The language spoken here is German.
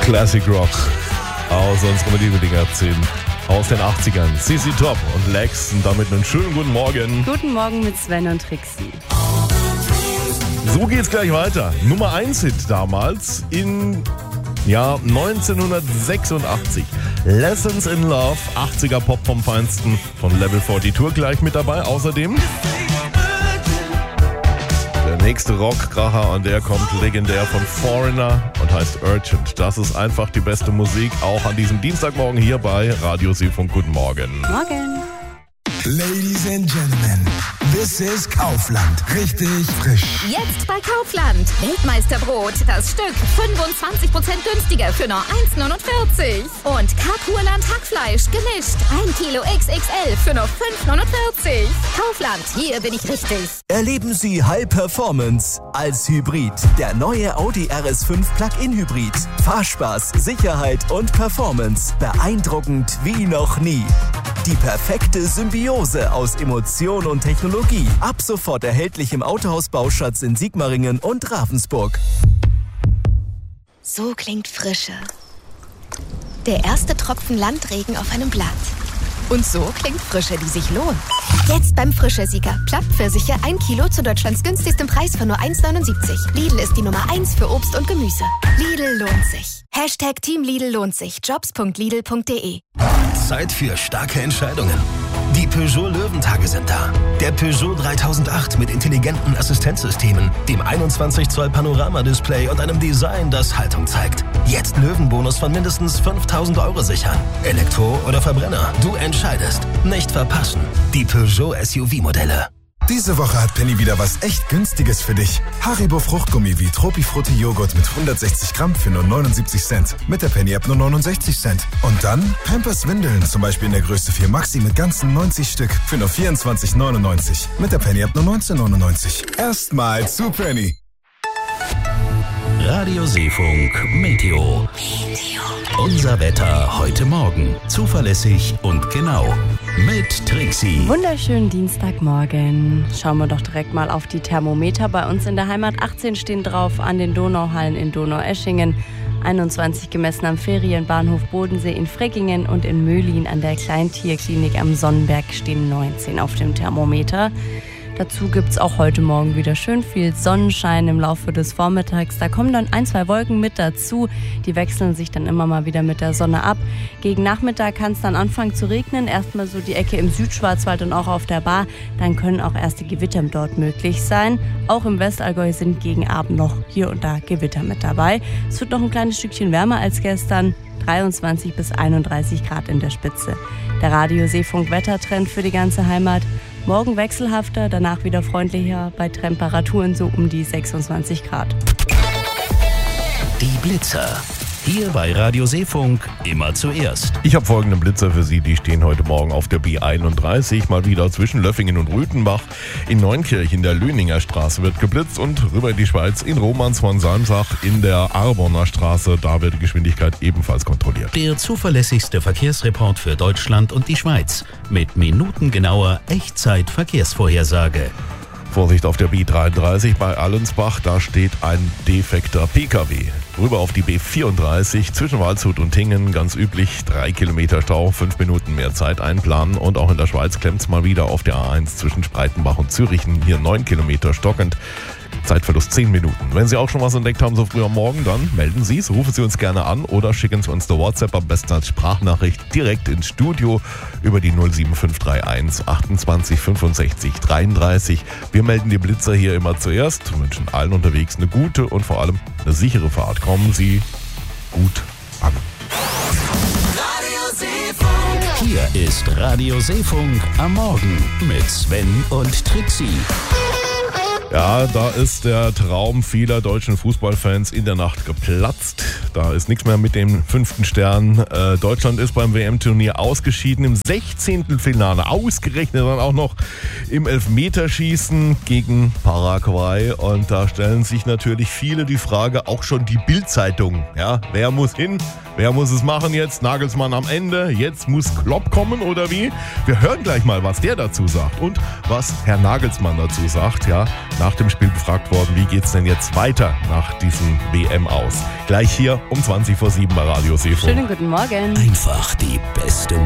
Classic Rock aus unserer Lieblingsdinger aus den 80ern. CC Top und Lex und damit einen schönen guten Morgen. Guten Morgen mit Sven und Trixie. So geht's gleich weiter. Nummer 1 Hit damals in Jahr 1986. Lessons in Love, 80er Pop vom Feinsten von Level 42 gleich mit dabei. Außerdem der nächste Rockkracher und der kommt legendär von Foreigner und heißt Urgent. Das ist einfach die beste Musik, auch an diesem Dienstagmorgen hier bei Radio Seefunk. Guten Morgen. Morgen. Ladies and Gentlemen, this is Kaufland. Richtig frisch. Jetzt bei Kaufland. Weltmeisterbrot. Das Stück 25% günstiger für nur 1,49. Und Kapuerland Hackfleisch gemischt. 1 Kilo XXL für nur 5,49. Kaufland, hier bin ich richtig. Erleben Sie High Performance als Hybrid. Der neue Audi RS5 Plug-in Hybrid. Fahrspaß, Sicherheit und Performance. Beeindruckend wie noch nie. Die perfekte Symbiose aus Emotion und Technologie. Ab sofort erhältlich im Autohaus Bauschatz in Sigmaringen und Ravensburg. So klingt Frische. Der erste Tropfen Landregen auf einem Blatt. Und so klingt Frische, die sich lohnt. Jetzt beim Frische-Sieger. Plattpfirsiche 1 Kilo zu Deutschlands günstigstem Preis für nur 1,79. Lidl ist die Nummer 1 für Obst und Gemüse. Lidl lohnt sich. Hashtag Team Lidl lohnt sich. Jobs.lidl.de. Zeit für starke Entscheidungen. Die Peugeot Löwentage sind da. Der Peugeot 3008 mit intelligenten Assistenzsystemen, dem 21 Zoll Panoramadisplay und einem Design, das Haltung zeigt. Jetzt Löwenbonus von mindestens 5.000 Euro sichern. Elektro oder Verbrenner, du entscheidest. Nicht verpassen. Die Peugeot SUV-Modelle. Diese Woche hat Penny wieder was echt Günstiges für dich. Haribo Fruchtgummi wie Tropifrutti Joghurt mit 160 Gramm für nur 79 Cent. Mit der Penny-App nur 69 Cent. Und dann Pampers Windeln, zum Beispiel in der Größe 4 Maxi mit ganzen 90 Stück für nur 24,99. Mit der Penny-App nur 19,99. Erstmal zu Penny. Radio Seefunk Meteo. Unser Wetter heute Morgen. Zuverlässig und genau. Mit Trixie. Wunderschönen Dienstagmorgen. Schauen wir doch direkt mal auf die Thermometer. Bei uns in der Heimat 18 stehen drauf an den Donauhallen in Donaueschingen. 21 gemessen am Ferienbahnhof Bodensee in Freckingen und in Möhlin an der Kleintierklinik am Sonnenberg stehen 19 auf dem Thermometer. Dazu gibt es auch heute Morgen wieder schön viel Sonnenschein im Laufe des Vormittags. Da kommen dann 1, 2 Wolken mit dazu. Die wechseln sich dann immer mal wieder mit der Sonne ab. Gegen Nachmittag kann es dann anfangen zu regnen. Erstmal so die Ecke im Südschwarzwald und auch auf der Baar. Dann können auch erste Gewitter dort möglich sein. Auch im Westallgäu sind gegen Abend noch hier und da Gewitter mit dabei. Es wird noch ein kleines Stückchen wärmer als gestern. 23 bis 31 Grad in der Spitze. Der Radio Seefunk Wettertrend für die ganze Heimat. Morgen wechselhafter, danach wieder freundlicher, bei Temperaturen so um die 26 Grad. Die Blitzer. Hier bei Radio Seefunk immer zuerst. Ich habe folgende Blitzer für Sie, die stehen heute Morgen auf der B31, mal wieder zwischen Löffingen und Rüthenbach. In Neunkirch in der Löninger Straße wird geblitzt und rüber in die Schweiz in Romanshorn-Salmsach in der Arborner Straße, da wird die Geschwindigkeit ebenfalls kontrolliert. Der zuverlässigste Verkehrsreport für Deutschland und die Schweiz mit minutengenauer Echtzeit-Verkehrsvorhersage. Vorsicht auf der B33 bei Allensbach, da steht ein defekter PKW. Rüber auf die B34 zwischen Waldshut und Tingen, ganz üblich 3 Kilometer Stau, 5 Minuten mehr Zeit einplanen. Und auch in der Schweiz klemmt's mal wieder auf der A1 zwischen Spreitenbach und Zürichen, hier 9 Kilometer stockend. Zeitverlust 10 Minuten. Wenn Sie auch schon was entdeckt haben so früh am Morgen, dann melden Sie es, rufen Sie uns gerne an oder schicken Sie uns eine WhatsApp, am besten als Sprachnachricht direkt ins Studio über die 07531 28 65 33. Wir melden die Blitzer hier immer zuerst und wünschen allen unterwegs eine gute und vor allem eine sichere Fahrt. Kommen Sie gut an. Hier ist Radio Seefunk am Morgen mit Sven und Trixie. Ja, da ist der Traum vieler deutschen Fußballfans in der Nacht geplatzt. Da ist nichts mehr mit dem 5. Stern. Deutschland ist beim WM-Turnier ausgeschieden im 16. Finale. Ausgerechnet dann auch noch im Elfmeterschießen gegen Paraguay. Und da stellen sich natürlich viele die Frage, auch schon die Bild-Zeitung. Ja, wer muss hin? Wer muss es machen jetzt? Nagelsmann am Ende. Jetzt muss Klopp kommen oder wie? Wir hören gleich mal, was der dazu sagt und was Herr Nagelsmann dazu sagt. Ja, nach dem Spiel befragt worden, wie geht's denn jetzt weiter nach diesem WM aus? Gleich hier um 20:07 bei Radio Seefunk. Schönen guten Morgen. Einfach die beste